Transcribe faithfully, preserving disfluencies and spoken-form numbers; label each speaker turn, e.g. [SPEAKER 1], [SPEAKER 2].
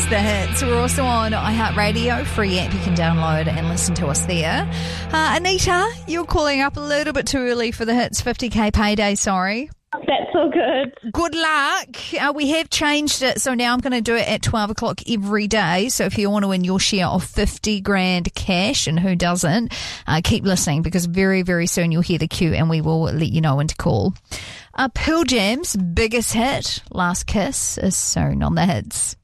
[SPEAKER 1] The Hits. We're also on iHeartRadio, free app you can download and listen to us there. Uh, Anita, you're calling up a little bit too early for the Hits fifty K payday, sorry.
[SPEAKER 2] That's all good.
[SPEAKER 1] Good luck. Uh, we have changed it, so now I'm going to do it at twelve o'clock every day. So if you want to win your share of fifty grand cash, and who doesn't, uh, keep listening because very, very soon you'll hear the cue and we will let you know when to call. Uh, Pearl Jam's biggest hit, Last Kiss, is soon on the Hits.